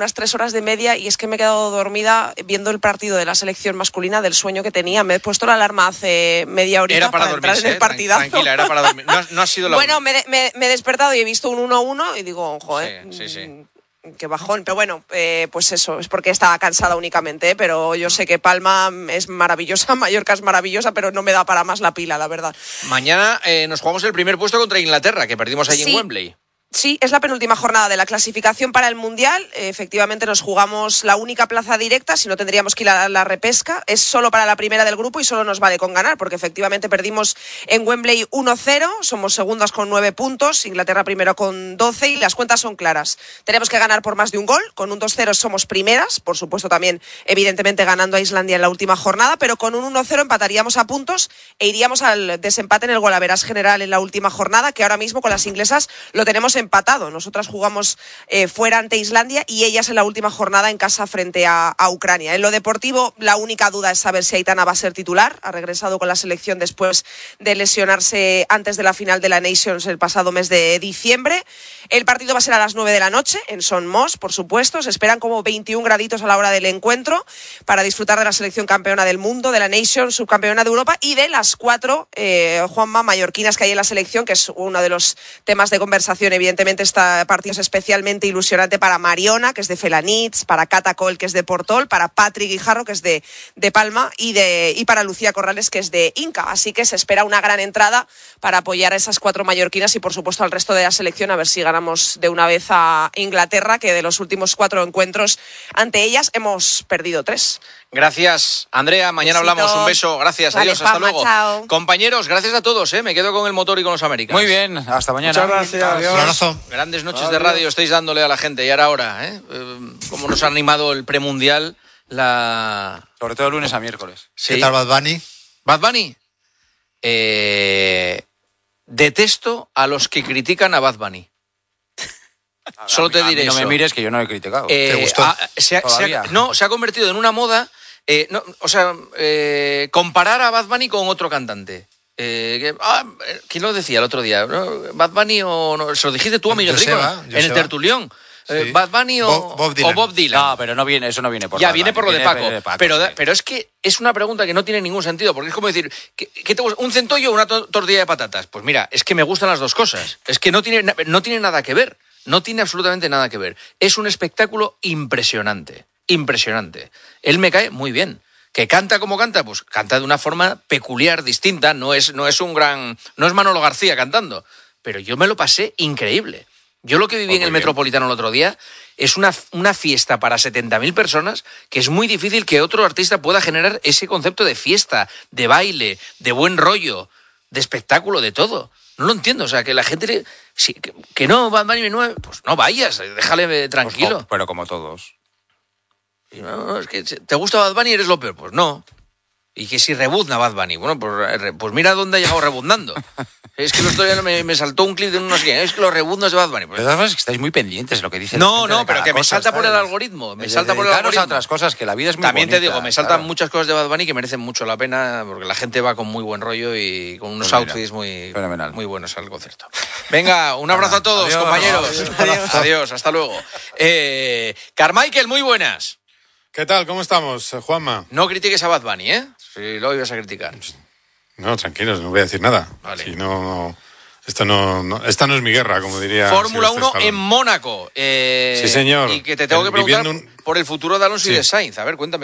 unas 3 horas de media y es que me he quedado dormida viendo el partido de la selección masculina del sueño que tenía. Me he puesto la alarma hace media horita para entrar en el partidazo. Tranquila, era para dormir. No ha sido la Bueno, me he despertado y he visto un 1-1 y digo, joder, sí. Qué bajón. Pero bueno, pues eso, es porque estaba cansada únicamente, pero yo sé que Palma es maravillosa, Mallorca es maravillosa, pero no me da para más la pila, la verdad. Mañana nos jugamos el primer puesto contra Inglaterra, que perdimos allí en Wembley. Sí, es la penúltima jornada de la clasificación para el Mundial. Efectivamente nos jugamos la única plaza directa, si no tendríamos que ir a la repesca. Es solo para la primera del grupo y solo nos vale con ganar, porque efectivamente perdimos en Wembley 1-0, somos segundas con 9 puntos, Inglaterra primero con 12 y las cuentas son claras. Tenemos que ganar por más de un gol, con un 2-0 somos primeras, por supuesto también evidentemente ganando a Islandia en la última jornada, pero con un 1-0 empataríamos a puntos e iríamos al desempate en el golaveras general en la última jornada, que ahora mismo con las inglesas lo tenemos empatado. Nosotras jugamos fuera ante Islandia y ellas en la última jornada en casa frente a Ucrania. En lo deportivo, la única duda es saber si Aitana va a ser titular. Ha regresado con la selección después de lesionarse antes de la final de la Nations el pasado mes de diciembre. El partido va a ser a las 9 de la noche en Son Moss, por supuesto. Se esperan como 21 graditos a la hora del encuentro para disfrutar de la selección campeona del mundo, de la Nations, subcampeona de Europa y de las 4 Juanma mallorquinas que hay en la selección, que es uno de los temas de conversación. Evidentemente este partido es especialmente ilusionante para Mariona, que es de Felanitx, para Cata Coll, que es de Portol, para Patri Guijarro, que es de Palma, y para Lucía Corrales, que es de Inca. Así que se espera una gran entrada para apoyar a esas 4 mallorquinas y, por supuesto, al resto de la selección, a ver si ganamos de una vez a Inglaterra, que de los últimos 4 encuentros ante ellas hemos perdido 3. Gracias, Andrea. Mañana Besitos. hablamos. Un beso. Gracias. Vale, Adiós. Hasta Juanma, luego. chao. Compañeros, gracias a todos. Me quedo con el motor y con los Américas. Muy bien. Hasta mañana. Muchas gracias. Adiós. Un abrazo. Grandes noches de radio estáis dándole a la gente. Y ahora, cómo nos ha animado el premundial. Sobre todo lunes a miércoles. Sí. ¿Qué tal Bad Bunny? Bad Bunny. Detesto a los que critican a Bad Bunny. Solo te diré no eso. me mires que yo no he criticado. ¿Te gustó? Se ha convertido en una moda. Comparar a Bad Bunny con otro cantante. ¿Quién lo decía el otro día? ¿No? ¿Bad Bunny o no? Se lo dijiste tú a Miguel Rico en el tertulión. Sí. ¿Bad Bunny o Bob Dylan? No, pero eso no viene por Ya, Bad viene Bunny, por lo de Paco. sí. Pero es que es una pregunta que no tiene ningún sentido, porque es como decir, ¿qué te gusta? ¿Un centollo o una tortilla de patatas? Pues mira, es que me gustan las dos cosas. Es que no tiene nada que ver. No tiene absolutamente nada que ver. Es un espectáculo impresionante. Impresionante. Él me cae muy bien. ¿Que canta como canta? Pues canta de una forma peculiar, distinta. No es Manolo García cantando. Pero yo me lo pasé increíble. Yo lo que viví en el Metropolitano el otro día es una fiesta para 70.000 personas que es muy difícil que otro artista pueda generar ese concepto de fiesta, de baile, de buen rollo, de espectáculo, de todo. No lo entiendo. O sea, que la gente... que no, Bad Bunny no... Pues no vayas, déjale tranquilo. Pues, pero como todos. Y no, es que ¿te gusta Bad Bunny y eres lo peor? Pues no. Y que si rebuzna Bad Bunny. Bueno, pues mira dónde ha llegado rebuznando. Es que el otro día me saltó un clip de unos que es que los rebuznos de Bad Bunny. Pues, De todas formas, es que estáis muy pendientes de lo que dicen. no, pero que me salta por el algoritmo. Me salta por el algoritmo. A otras cosas, que la vida es muy También bonita, te digo, me saltan muchas cosas de Bad Bunny que merecen mucho la pena porque la gente va con muy buen rollo y con unos outfits muy buenos al concierto. Venga, un abrazo a todos, adiós, compañeros. Adiós, hasta luego. Carmichael, muy buenas. ¿Qué tal? ¿Cómo estamos, Juanma? No critiques a Bad Bunny, si lo ibas a criticar. No, tranquilos, no voy a decir nada. Vale. Si esta no es mi guerra, como diría. Fórmula 1 en Mónaco. Sí, señor. Y que te tengo que preguntar por el futuro de Alonso y de Sainz. A ver, cuéntame.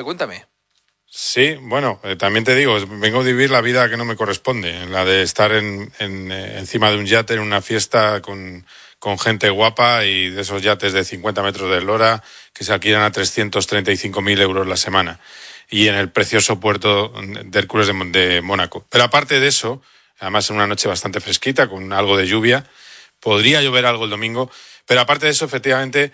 Sí, bueno, también te digo, vengo a vivir la vida que no me corresponde, la de estar encima de un yate en una fiesta con gente guapa y de esos yates de 50 metros de eslora que se alquilan a 335.000 euros la semana y en el precioso puerto de Hércules de Mónaco. Pero aparte de eso, además en una noche bastante fresquita con algo de lluvia, podría llover algo el domingo, pero aparte de eso, efectivamente,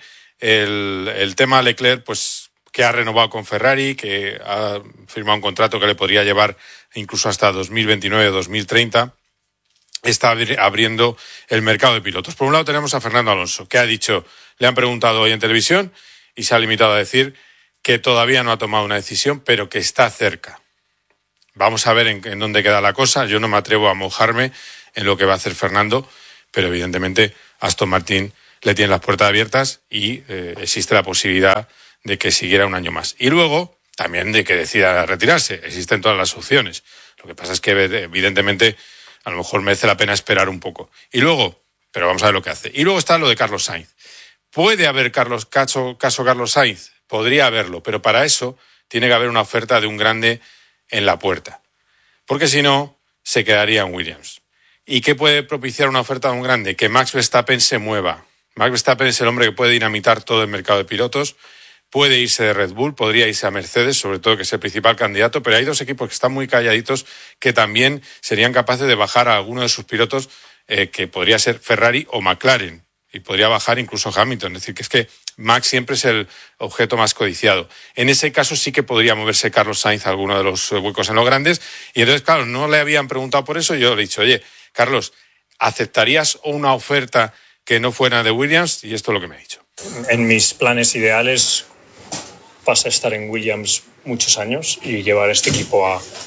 el tema Leclerc, pues que ha renovado con Ferrari, que ha firmado un contrato que le podría llevar incluso hasta 2029-2030, está abriendo el mercado de pilotos. Por un lado tenemos a Fernando Alonso, que ha dicho, le han preguntado hoy en televisión y se ha limitado a decir que todavía no ha tomado una decisión, pero que está cerca. Vamos a ver en dónde queda la cosa. Yo no me atrevo a mojarme en lo que va a hacer Fernando, pero evidentemente Aston Martin le tienen las puertas abiertas y existe la posibilidad de que siguiera un año más. Y luego, también de que decida retirarse. Existen todas las opciones. Lo que pasa es que, evidentemente, a lo mejor merece la pena esperar un poco. Y luego, pero vamos a ver lo que hace. Y luego está lo de Carlos Sainz. ¿Puede haber caso Carlos Sainz? Podría haberlo, pero para eso tiene que haber una oferta de un grande en la puerta. Porque si no, se quedaría en Williams. ¿Y qué puede propiciar una oferta de un grande? Que Max Verstappen se mueva. Max Verstappen es el hombre que puede dinamitar todo el mercado de pilotos. Puede irse de Red Bull, podría irse a Mercedes, sobre todo que es el principal candidato, pero hay dos equipos que están muy calladitos que también serían capaces de bajar a alguno de sus pilotos, que podría ser Ferrari o McLaren, y podría bajar incluso Hamilton. Es decir, que es que Max siempre es el objeto más codiciado. En ese caso sí que podría moverse Carlos Sainz a alguno de los huecos en los grandes, y entonces, claro, no le habían preguntado por eso, yo le he dicho, oye, Carlos, ¿aceptarías una oferta que no fuera de Williams? Y esto es lo que me ha dicho. En mis planes ideales pasa a estar en Williams muchos años y llevar este equipo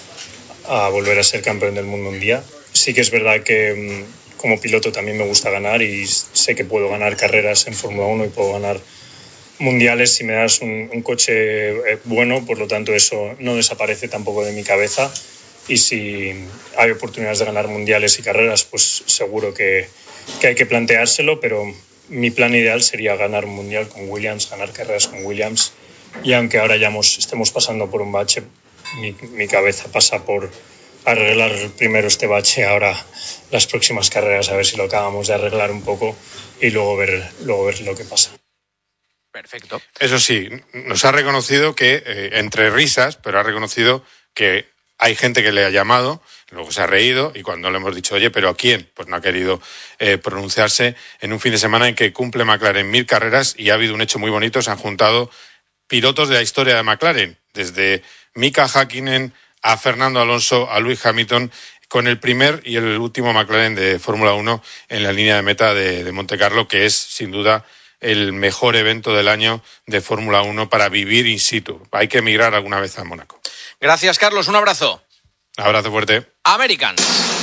a volver a ser campeón del mundo un día. Sí que es verdad que como piloto también me gusta ganar y sé que puedo ganar carreras en Fórmula 1 y puedo ganar mundiales si me das un coche bueno, por lo tanto eso no desaparece tampoco de mi cabeza, y si hay oportunidades de ganar mundiales y carreras, pues seguro que hay que planteárselo, pero mi plan ideal sería ganar un mundial con Williams, ganar carreras con Williams. Y aunque ahora ya estemos pasando por un bache, mi cabeza pasa por arreglar primero este bache, ahora las próximas carreras, a ver si lo acabamos de arreglar un poco y luego ver lo que pasa. Perfecto. Eso sí, nos ha reconocido que, entre risas, pero ha reconocido que hay gente que le ha llamado, luego se ha reído, y cuando le hemos dicho, oye, ¿pero a quién? Pues no ha querido pronunciarse en un fin de semana en que cumple McLaren 1000 carreras y ha habido un hecho muy bonito. Se han juntado pilotos de la historia de McLaren, desde Mika Häkkinen a Fernando Alonso, a Lewis Hamilton, con el primer y el último McLaren de Fórmula 1 en la línea de meta de Monte Carlo, que es, sin duda, el mejor evento del año de Fórmula 1 para vivir in situ. Hay que emigrar alguna vez a Mónaco. Gracias, Carlos. Un abrazo. Abrazo fuerte. Americans.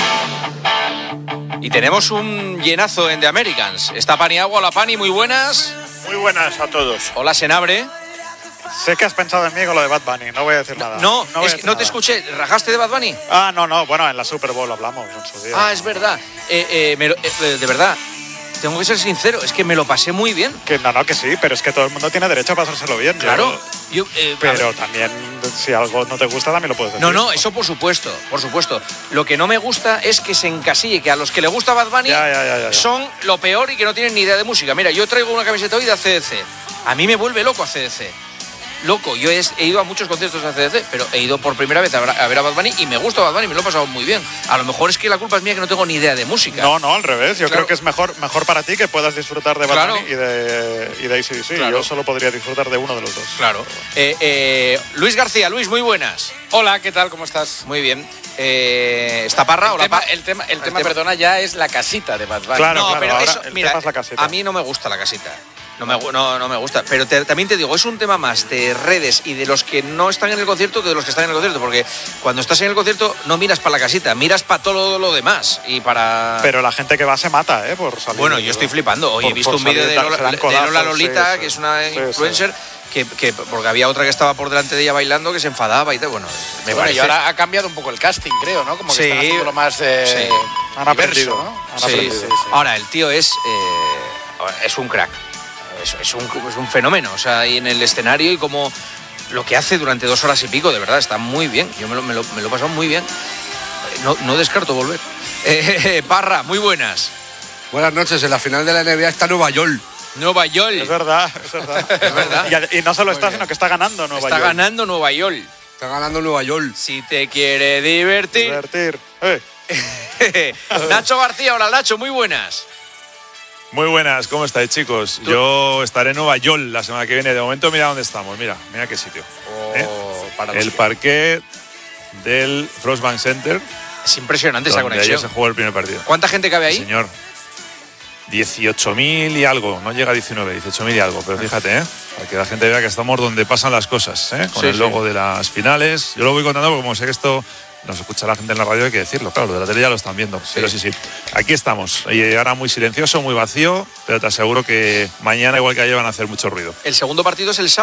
Y tenemos un llenazo en The Americans. Está Paniagua. Hola, Pani, muy buenas. Muy buenas a todos. Hola, Senabre. Sé que has pensado en mí con lo de Bad Bunny, no voy a decir nada. No te escuché. ¿Rajaste de Bad Bunny? No, bueno, en la Super Bowl hablamos en su día. Es verdad. De verdad, tengo que ser sincero, es que me lo pasé muy bien. Que sí, pero es que todo el mundo tiene derecho a pasárselo bien. Claro. Pero también, si algo no te gusta, también lo puedes decir. No, eso por supuesto. Lo que no me gusta es que se encasille, que a los que le gusta Bad Bunny son lo peor y que no tienen ni idea de música. Mira, yo traigo una camiseta hoy de AC/DC. A mí me vuelve loco AC/DC. Loco, yo he ido a muchos conciertos de AC/DC, pero he ido por primera vez a ver a Bad Bunny y me gusta Bad Bunny, me lo he pasado muy bien. A lo mejor es que la culpa es mía, que no tengo ni idea de música. No, al revés. Yo creo que es mejor para ti que puedas disfrutar de Bad Bunny y de AC/DC. Claro. Yo solo podría disfrutar de uno de los dos. Claro. Luis García, Luis, muy buenas. Hola, ¿qué tal? ¿Cómo estás? Muy bien. ¿Está Parra? El tema, perdona, ya es la casita de Bad Bunny. Claro, pero ahora eso, el mira, tema es la casita. a mí no me gusta la casita. No me gusta, pero también te digo, es un tema más de redes y de los que no están en el concierto que de los que están en el concierto, porque cuando estás en el concierto no miras para la casita, miras para todo lo demás y para... Pero la gente que va se mata, por salir. Bueno, yo estoy flipando. Hoy he visto un vídeo de Lola Lolita, que es una influencer, que porque había otra que estaba por delante de ella bailando que se enfadaba y tal. Bueno, me parece... Y ahora ha cambiado un poco el casting, creo, ¿no? Como que están haciendo lo más Han aprendido, ¿no? Han aprendido. Sí. Ahora, el tío es un crack. Es un fenómeno, o sea, y en el escenario y como lo que hace durante 2 horas y pico, de verdad, está muy bien. Yo me lo he pasado muy bien. No descarto volver. Parra, muy buenas. Buenas noches, en la final de la NBA está Nueva York. Nueva York. Es verdad. Es verdad. Y no solo está, sino que está ganando Nueva York. Está ganando Nueva York. Está ganando Nueva York. Si te quiere divertir. Nacho García, hola Nacho, muy buenas. Muy buenas, ¿cómo estáis, chicos? Yo estaré en Nueva York la semana que viene. De momento, mira dónde estamos, mira qué sitio. El parquet del Frostbank Center. Es impresionante esa conexión. Ayer se jugó el primer partido. ¿Cuánta gente cabe ahí? Señor, 18.000 y algo, no llega a 19, 18.000 y algo, pero fíjate, para que la gente vea que estamos donde pasan las cosas, con el logo de las finales. Yo lo voy contando porque como sé que esto nos escucha la gente en la radio, hay que decirlo, claro, lo de la tele ya lo están viendo, pero sí, aquí estamos, y ahora muy silencioso, muy vacío, pero te aseguro que mañana igual que ayer van a hacer mucho ruido. El segundo partido es el sábado.